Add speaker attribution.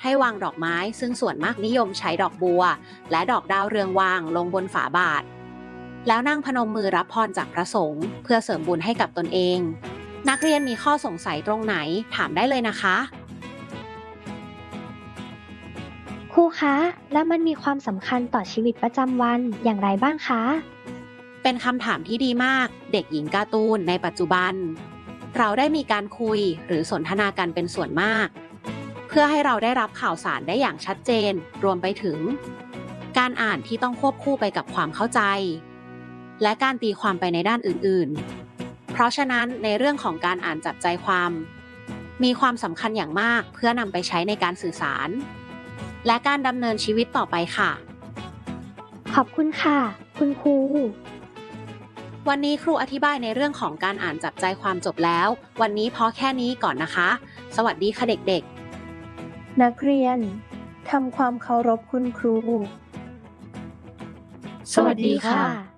Speaker 1: ให้วางดอกไม้ซึ่งส่วนมากนิยมใช้ดอกบัวและดอกดาวเรืองวางลงบนฝาบาตรแล้วนั่งพนมมือรับพรจากพระสงฆ์เพื่อเสริมบุญให้กับตนเองนักเรียนมีข้อสงสัยตรงไหนถามได้เลยนะคะ
Speaker 2: ครูคะ แล้วมันมีความสำคัญต่อชีวิตประจำวันอย่างไรบ้างคะ
Speaker 1: เป็นคำถามที่ดีมากเด็กหญิงการ์ตูนในปัจจุบันเราได้มีการคุยหรือสนทนากันเป็นส่วนมากเพื่อให้เราได้รับข่าวสารได้อย่างชัดเจนรวมไปถึงการอ่านที่ต้องควบคู่ไปกับความเข้าใจและการตีความไปในด้านอื่นๆเพราะฉะนั้นในเรื่องของการอ่านจับใจความมีความสำคัญอย่างมากเพื่อนำไปใช้ในการสื่อสารและการดำเนินชีวิตต่อไปค่ะ
Speaker 2: ขอบคุณค่ะ คุณครู
Speaker 1: วันนี้ครูอธิบายในเรื่องของการอ่านจับใจความจบแล้ววันนี้พอแค่นี้ก่อนนะคะสวัสดีค่ะเด็ก
Speaker 3: ๆนักเรียนทำความเคารพคุณครู
Speaker 2: สวัสดีค่ะ